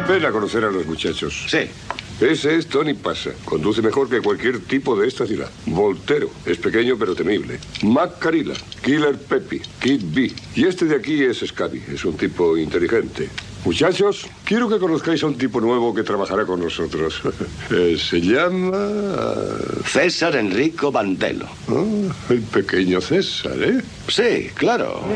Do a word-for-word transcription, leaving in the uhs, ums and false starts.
Ven a conocer a los muchachos. Sí. Ese es Tony Pasa. Conduce mejor que cualquier tipo de esta ciudad. Voltero. Es pequeño pero temible. Mac Carilla. Killer Peppy. Kid B. Y este de aquí es Scabby. Es un tipo inteligente. Muchachos, quiero que conozcáis a un tipo nuevo que trabajará con nosotros. Eh, se llama... César Enrico Bandelo. Ah, el pequeño César, ¿eh? Sí, claro.